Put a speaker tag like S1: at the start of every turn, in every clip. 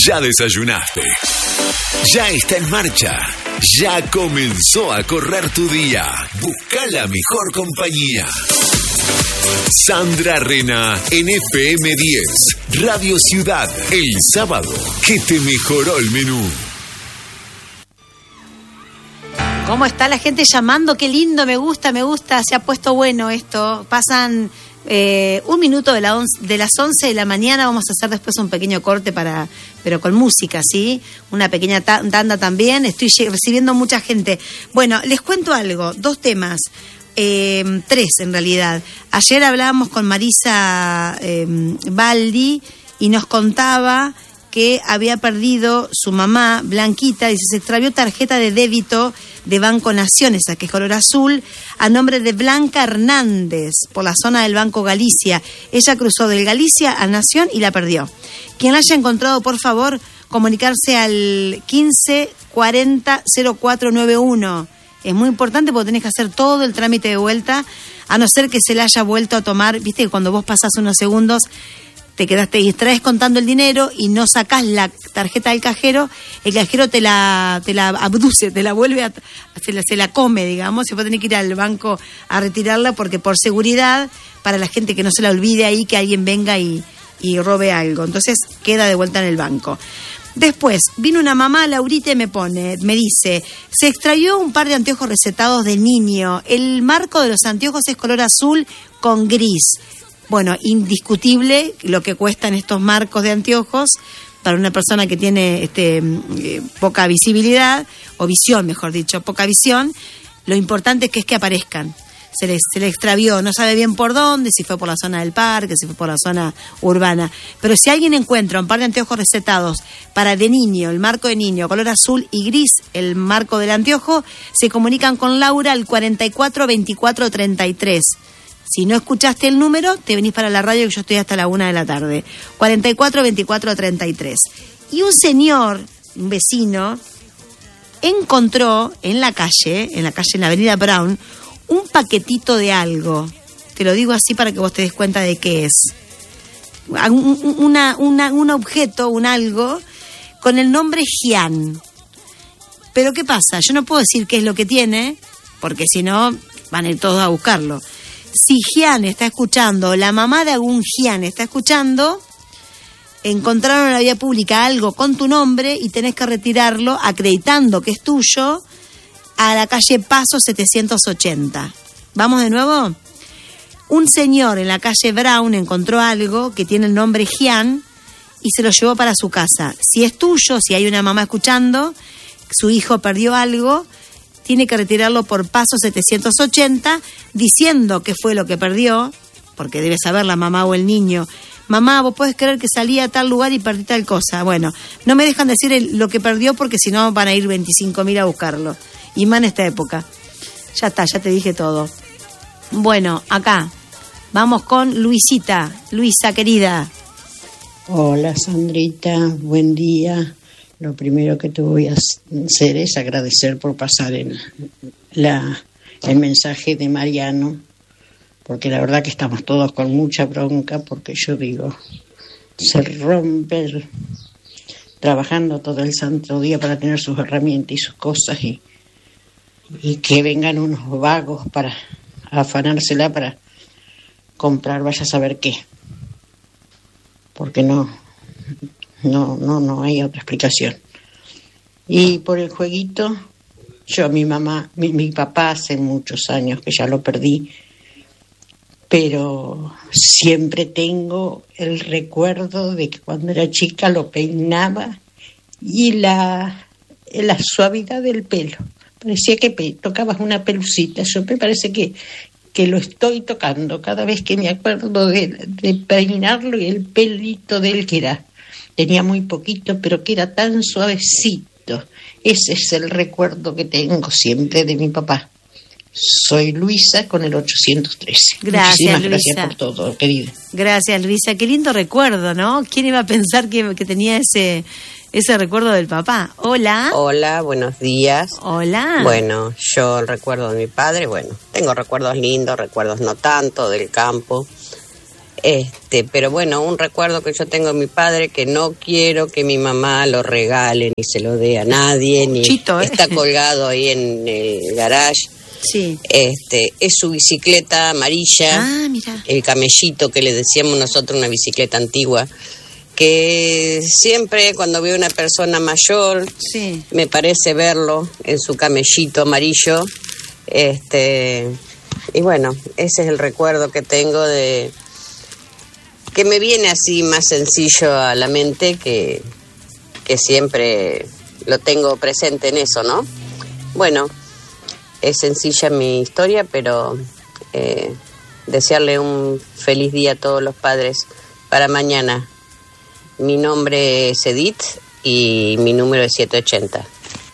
S1: Ya desayunaste. Ya está en marcha. Ya comenzó a correr tu día. Busca la mejor compañía. Sandra Rena en FM 10, Radio Ciudad, el sábado que te mejoró el menú.
S2: ¿Cómo está la gente llamando? Qué lindo, me gusta, se ha puesto bueno esto. Pasan 1 minuto de las 11 de la mañana, vamos a hacer después un pequeño corte pero con música, ¿sí? Una pequeña tanda también, estoy recibiendo mucha gente. Bueno, les cuento algo, 2 temas. 3 en realidad. Ayer hablábamos con Marisa Baldi y nos contaba que había perdido su mamá, Blanquita, y se extravió tarjeta de débito de Banco Nación, esa que es color azul, a nombre de Blanca Hernández, por la zona del Banco Galicia. Ella cruzó del Galicia a Nación y la perdió. Quien la haya encontrado, por favor, comunicarse al 15 40 0491. Es muy importante porque tenés que hacer todo el trámite de vuelta, a no ser que se la haya vuelto a tomar. Viste que cuando vos pasás unos segundos te distraes contando el dinero y no sacás la tarjeta del cajero, el cajero te la abduce, te la vuelve se la come, digamos, y vos tenés que ir al banco a retirarla porque por seguridad, para la gente que no se la olvide ahí que alguien venga y robe algo. Entonces queda de vuelta en el banco. Después, vino una mamá, Laurita, y me dice, se extravió un par de anteojos recetados de niño. El marco de los anteojos es color azul con gris. Bueno, indiscutible lo que cuestan estos marcos de anteojos para una persona que tiene poca visibilidad, o visión, mejor dicho, poca visión. Lo importante es que aparezcan. Se le extravió, no sabe bien por dónde, si fue por la zona del parque, si fue por la zona urbana. Pero si alguien encuentra un par de anteojos recetados para de niño, el marco de niño, color azul y gris, el marco del anteojo, se comunican con Laura al 44 24 33. Si no escuchaste el número, te venís para la radio que yo estoy hasta la 1 de la tarde. 44 24 33. Y un señor, un vecino, encontró en la avenida Brown, un paquetito de algo. Te lo digo así para que vos te des cuenta de qué es. Un objeto, un algo, con el nombre Gian. Pero ¿qué pasa? Yo no puedo decir qué es lo que tiene, porque si no, van a ir todos a buscarlo. Si Gian está escuchando, la mamá de algún Gian está escuchando, encontraron en la vía pública algo con tu nombre y tenés que retirarlo acreditando que es tuyo, a la calle Paso 780. ¿Vamos de nuevo? Un señor en la calle Brown encontró algo que tiene el nombre Gian y se lo llevó para su casa. Si es tuyo, si hay una mamá escuchando, su hijo perdió algo, tiene que retirarlo por Paso 780 diciendo qué fue lo que perdió, porque debe saber la mamá o el niño. Mamá, vos podés creer que salí a tal lugar y perdí tal cosa. Bueno, no me dejan decir lo que perdió porque si no van a ir 25.000 a buscarlo. Y más en esta época. Ya está, ya te dije todo. Bueno, acá vamos con Luisita. Luisa, querida.
S3: Hola, Sandrita, buen día. Lo primero que te voy a hacer es agradecer por pasar el mensaje de Mariano, porque la verdad que estamos todos con mucha bronca, porque yo digo, se rompe trabajando todo el santo día para tener sus herramientas y sus cosas y que vengan unos vagos para afanársela para comprar vaya a saber qué, porque no hay otra explicación. Y por el jueguito, yo mi papá hace muchos años que ya lo perdí, pero siempre tengo el recuerdo de que cuando era chica lo peinaba y la suavidad del pelo. Parecía que tocabas una pelucita. Yo me parece que lo estoy tocando cada vez que me acuerdo de peinarlo y el pelito de él que tenía muy poquito, pero que era tan suavecito. Ese es el recuerdo que tengo siempre de mi papá. Soy Luisa con el 813. Muchísimas gracias por todo, querida.
S2: Gracias, Luisa. Qué lindo recuerdo, ¿no? ¿Quién iba a pensar que tenía ese recuerdo del papá? Hola.
S4: Hola, buenos días.
S2: Hola.
S4: Bueno, yo el recuerdo de mi padre, tengo recuerdos lindos, recuerdos no tanto, del campo. Pero bueno, un recuerdo que yo tengo de mi padre, que no quiero que mi mamá lo regale ni se lo dé a nadie, ni está colgado ahí en el garage.
S2: Sí.
S4: Es su bicicleta amarilla,
S2: mira.
S4: El camellito que le decíamos nosotros, una bicicleta antigua, que siempre cuando veo una persona mayor,
S2: sí,
S4: me parece verlo en su camellito amarillo. Y bueno, ese es el recuerdo que tengo de que me viene así más sencillo a la mente, que siempre lo tengo presente en eso, ¿no? Bueno, es sencilla mi historia, pero desearle un feliz día a todos los padres para mañana. Mi nombre es Edith y mi número es 780.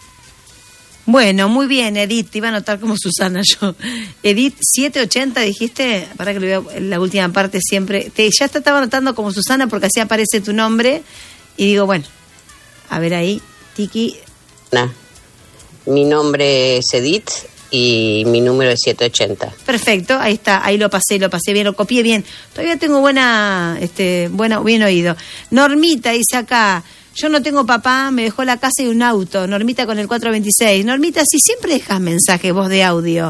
S2: Bueno, muy bien, Edith, te iba a anotar como Susana yo. Edith, 780, dijiste, para que lo vea la última parte siempre. Ya te estaba anotando como Susana porque así aparece tu nombre. Y digo, bueno, a ver ahí, Tiki.
S4: Mi nombre es Edith y mi número es 780.
S2: Perfecto, ahí está, ahí lo pasé bien, lo copié bien. Todavía tengo bien oído. Normita dice acá, yo no tengo papá, me dejó la casa y un auto. Normita con el 426. Normita, si siempre dejas mensaje, voz de audio.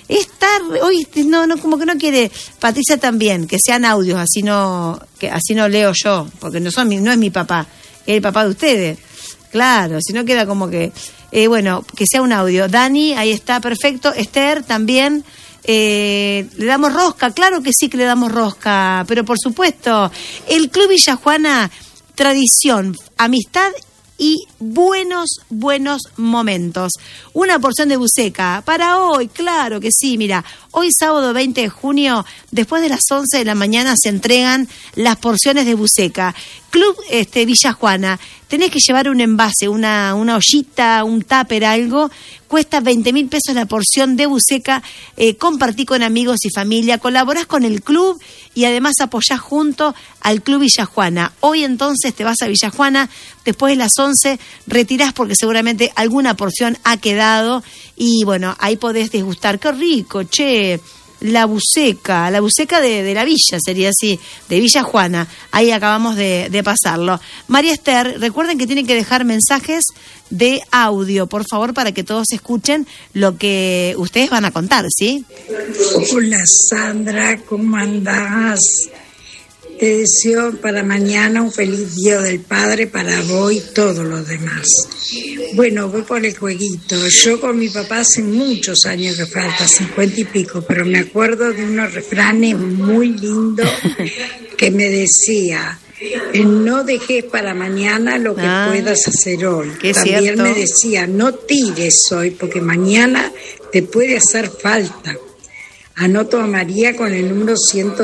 S2: Hoy no, como que no quiere. Patricia también, que sean audios, así no leo yo, porque no es mi papá, es el papá de ustedes. Claro, si no queda como que... bueno, que sea un audio. Dani, ahí está, perfecto. Esther, también. ¿Le damos rosca? Claro que sí que le damos rosca, pero por supuesto, el Club Villa Juana, tradición, amistad y buenos momentos. Una porción de buceca para hoy, claro que sí. Mira, hoy sábado 20 de junio, después de las 11 de la mañana, se entregan las porciones de buceca. Club Villa Juana, tenés que llevar un envase, una ollita, un tupper, algo. Cuesta 20.000 pesos la porción de buceca. Compartí con amigos y familia, colaborás con el club y además apoyás junto al Club Villa Juana. Hoy entonces te vas a Villa Juana, después de las 11 retirás porque seguramente alguna porción ha quedado y bueno, ahí podés degustar. ¡Qué rico, che! La buceca de la villa, sería así, de Villa Juana. Ahí acabamos de pasarlo. María Esther, recuerden que tienen que dejar mensajes de audio, por favor, para que todos escuchen lo que ustedes van a contar, ¿sí?
S5: Hola Sandra, ¿cómo andás? Te deseo para mañana un feliz Día del Padre para vos y todos los demás. Bueno, voy por el jueguito. Yo con mi papá hace muchos años que falta, 50 y pico, pero me acuerdo de unos refranes muy lindos que me decía, no dejes para mañana lo que puedas hacer hoy. También cierto. Me decía, no tires hoy porque mañana te puede hacer falta. Anoto a María con el número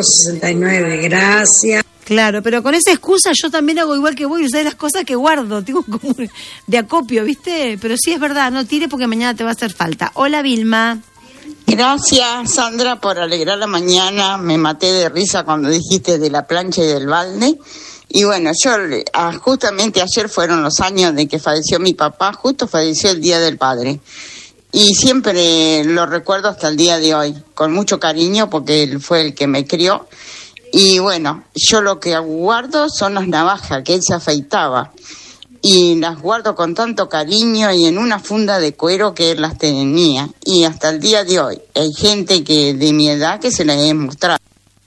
S5: 169, gracias.
S2: Claro, pero con esa excusa yo también hago igual que vos, y sabes las cosas que guardo, tengo como de acopio, ¿viste? Pero sí es verdad, no tires porque mañana te va a hacer falta. Hola Vilma.
S6: Gracias Sandra por alegrar la mañana, me maté de risa cuando dijiste de la plancha y del balde. Y bueno, yo justamente ayer fueron los años de que falleció mi papá, justo falleció el Día del Padre. Y siempre lo recuerdo hasta el día de hoy, con mucho cariño, porque él fue el que me crió. Y bueno, yo lo que guardo son las navajas, que él se afeitaba. Y las guardo con tanto cariño y en una funda de cuero que él las tenía. Y hasta el día de hoy hay gente que de mi edad que se las he mostrado.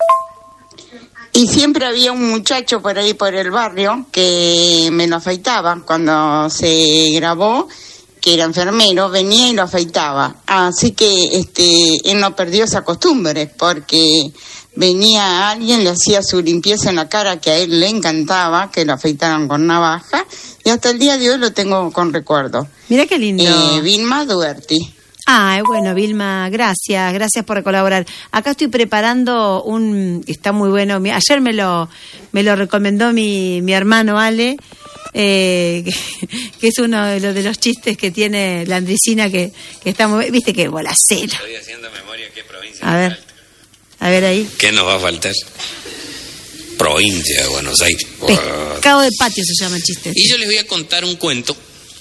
S6: Y siempre había un muchacho por ahí por el barrio que me lo afeitaba cuando se grabó, que era enfermero, venía y lo afeitaba. Así que él no perdió esa costumbre, porque venía alguien, le hacía su limpieza en la cara, que a él le encantaba, que lo afeitaran con navaja, y hasta el día de hoy lo tengo con recuerdo.
S2: Mira qué lindo.
S6: Vilma Duerti.
S2: Bueno, Vilma, gracias por colaborar. Acá estoy preparando está muy bueno, ayer me lo recomendó mi hermano Ale, que es uno de los chistes que tiene la Andricina, que está muy, viste que bolacero.
S7: Estoy haciendo memoria qué provincia.
S2: A ver ahí.
S7: ¿Qué nos va a faltar? Provincia de Buenos Aires.
S2: Pescado de patio se llama el chiste.
S7: Y yo les voy a contar un cuento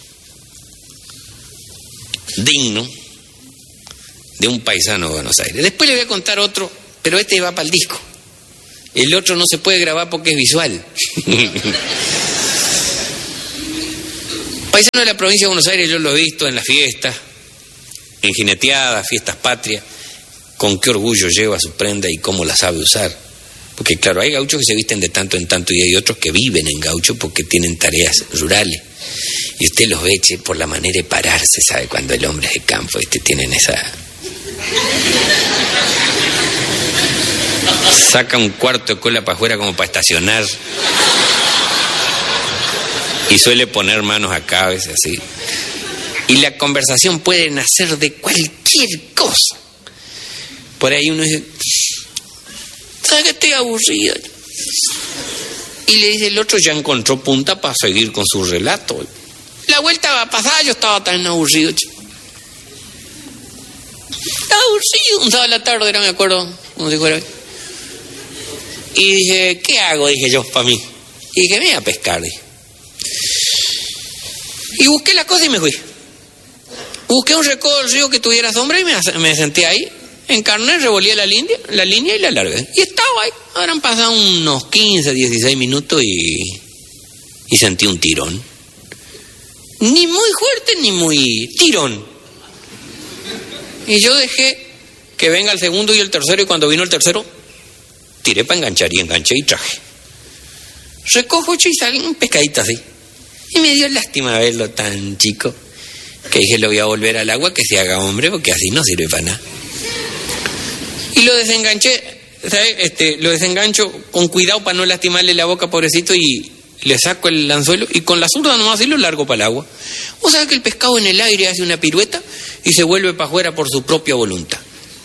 S7: digno de un paisano de Buenos Aires. Después les voy a contar otro, pero este va para el disco. El otro no se puede grabar porque es visual. Paisano de la provincia de Buenos Aires, yo lo he visto en las fiestas, en jineteadas, fiestas patrias, con qué orgullo lleva su prenda y cómo la sabe usar. Porque claro, hay gauchos que se visten de tanto en tanto y hay otros que viven en gaucho porque tienen tareas rurales. Y usted los ve, che, por la manera de pararse, ¿sabe? Cuando el hombre es de campo, tienen esa... Saca un cuarto de cola para afuera como para estacionar. Y suele poner manos acá a veces así. Y la conversación puede nacer de cualquier cosa. Por ahí uno dice, ¿sabes que estoy aburrido? Y le dice el otro, ya encontró punta para seguir con su relato. La vuelta pasada yo estaba tan aburrido. Estaba aburrido. Un sábado a la tarde era, me acuerdo, como si fuera hoy. Y dije, ¿qué hago? Dije yo, para mí. Y dije, me voy a pescar, dije. Y busqué la cosa y me fui. Busqué un recodo del río que tuviera sombra y me senté ahí, encarné, revolví la línea y la largué. Y estaba ahí. Habrán pasado unos 15, 16 minutos y sentí un tirón. Ni muy fuerte ni muy tirón. Y yo dejé que venga el segundo y el tercero, y cuando vino el tercero, tiré para enganchar y enganché y traje. Recojo y sale un pescadito así. Y me dio lástima verlo tan chico, que dije, lo voy a volver al agua, que se haga hombre, porque así no sirve para nada. Y lo desenganché, ¿sabes? Lo desengancho con cuidado para no lastimarle la boca, pobrecito, y le saco el anzuelo, y con la zurda nomás así lo largo para el agua. Vos sabés que el pescado en el aire hace una pirueta y se vuelve para afuera por su propia voluntad.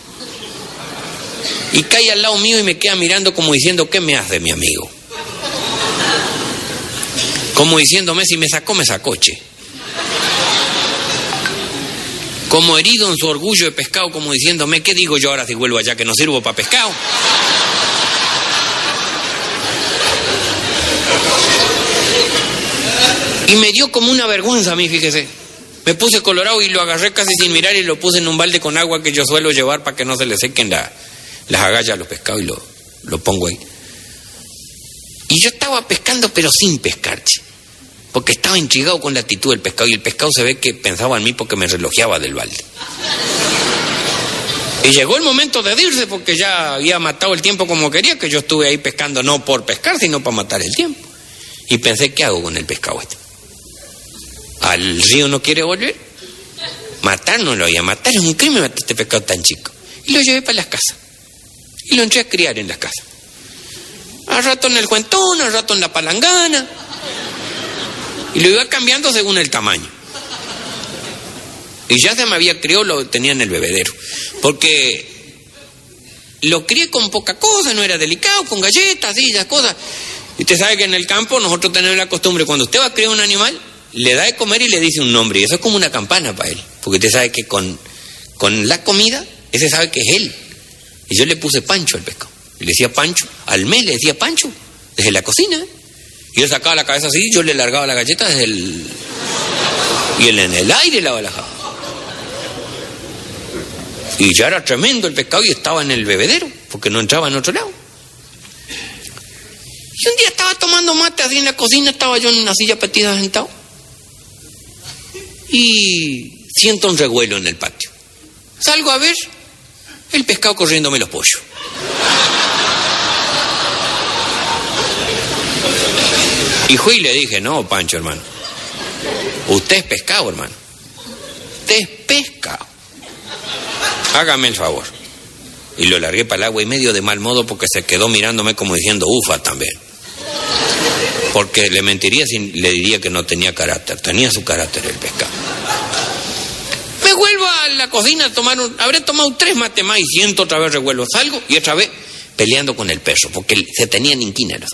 S7: Y cae al lado mío y me queda mirando como diciendo, ¿qué me hace, mi amigo? Como diciéndome, si me sacó, che. Como herido en su orgullo de pescado, como diciéndome, ¿qué digo yo ahora si vuelvo allá que no sirvo para pescado? Y me dio como una vergüenza a mí, fíjese. Me puse colorado y lo agarré casi sin mirar y lo puse en un balde con agua que yo suelo llevar para que no se le sequen las agallas a los pescados, y lo pongo ahí. Y yo estaba pescando, pero sin pescar, porque estaba intrigado con la actitud del pescado, y el pescado se ve que pensaba en mí porque me relojeaba del balde. Y llegó el momento de irse, porque ya había matado el tiempo como quería, que yo estuve ahí pescando no por pescar, sino para matar el tiempo. Y pensé, ¿qué hago con el pescado este? ¿Al río no quiere volver? Matar no lo voy a matar, es un crimen matar este pescado tan chico. Y lo llevé para las casas. Y lo entré a criar en las casas. Al rato en el cuentón, al rato en la palangana. Y lo iba cambiando según el tamaño. Y ya se me había criado, lo tenía en el bebedero. Porque lo crié con poca cosa, no era delicado, con galletas y esas cosas. Y usted sabe que en el campo nosotros tenemos la costumbre, cuando usted va a criar un animal, le da de comer y le dice un nombre. Y eso es como una campana para él. Porque usted sabe que con la comida, ese sabe que es él. Y yo le puse Pancho al pescado. Y le decía Pancho. Al mes le decía Pancho. Desde la cocina. Y él sacaba la cabeza así, yo le largaba la galleta desde el... Y él en el aire la balajaba. Y ya era tremendo el pescado y estaba en el bebedero, porque no entraba en otro lado. Y un día estaba tomando mate así en la cocina, estaba yo en una silla petida sentado. Y siento un revuelo en el patio. Salgo a ver el pescado corriéndome los pollos. Y fui y le dije, no, Pancho, hermano. Usted es pescado, hermano. Usted es pescado. Hágame el favor. Y lo largué para el agua y medio de mal modo, porque se quedó mirándome como diciendo, ufa también. Porque le mentiría si le diría que no tenía carácter. Tenía su carácter el pescado. Me vuelvo a la cocina a tomar habré tomado 3 mates más y siento otra vez revuelo. Salgo y otra vez peleando con el perro, porque se tenían inquíneros.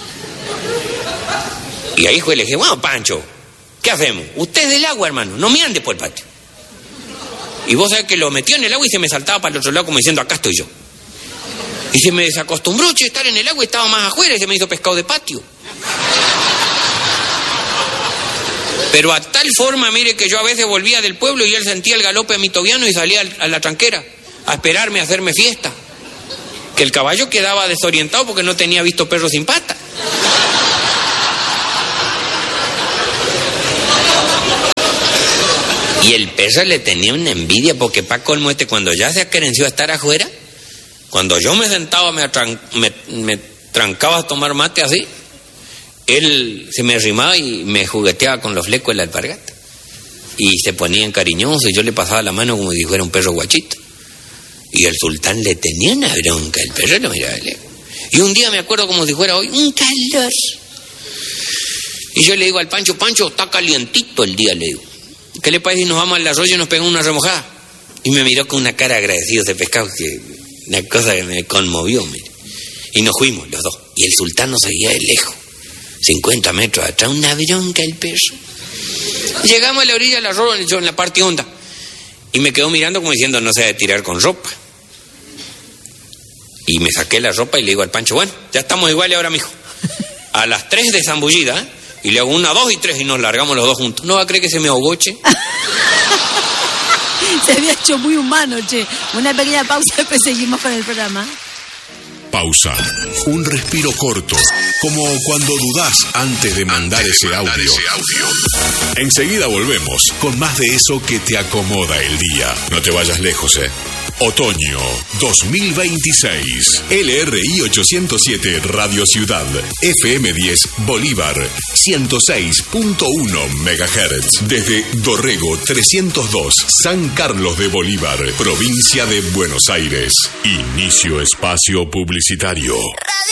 S7: Y ahí fue, le dije, bueno, Pancho, ¿qué hacemos? Usted es del agua, hermano, no me ande por el patio. Y vos sabés que lo metió en el agua y se me saltaba para el otro lado como diciendo, acá estoy yo. Y se me desacostumbró estar en el agua y estaba más afuera y se me hizo pescado de patio. Pero a tal forma, mire, que yo a veces volvía del pueblo y él sentía el galope mitoviano y salía a la tranquera a esperarme, a hacerme fiesta. que el caballo quedaba desorientado porque no tenía visto perro sin pata. Y el perro le tenía una envidia porque pa' colmo cuando ya se acerenció a estar afuera, cuando yo me sentaba, me trancaba a tomar mate así, él se me arrimaba y me jugueteaba con los flecos de la alpargata. Y se ponía cariñoso y yo le pasaba la mano como si fuera un perro guachito. Y el sultán le tenía una bronca, el perro lo miraba de lejos. Y un día me acuerdo como si fuera hoy, un calor. Y yo le digo al Pancho, Pancho, está calientito el día, le digo. ¿Qué le parece si nos vamos al arroyo y nos pegamos una remojada? Y me miró con una cara agradecida ese pescado, que una cosa que me conmovió, mire. Y nos fuimos los dos. Y el sultán nos seguía de lejos, 50 metros atrás, una bronca el perro. Llegamos a la orilla del arroyo, yo en la parte honda. Y me quedó mirando como diciendo, no se ha de tirar con ropa. Y me saqué la ropa y le digo al Pancho, bueno, ya estamos iguales ahora, mijo. A las 3 de zambullida, ¿eh? Y le hago 1, 2 y 3 y nos largamos los dos juntos. ¿No va a creer que se me ahogó, che?
S2: Se había hecho muy humano, che. Una pequeña pausa, después seguimos con el programa.
S1: Pausa. Un respiro corto, como cuando dudás antes de mandar ese audio. Enseguida volvemos con más de eso que te acomoda el día. No te vayas lejos, Otoño 2026. LRI 807 Radio Ciudad. FM 10 Bolívar. 106.1 MHz. Desde Dorrego 302 San Carlos de Bolívar. Provincia de Buenos Aires. Inicio espacio publicitario.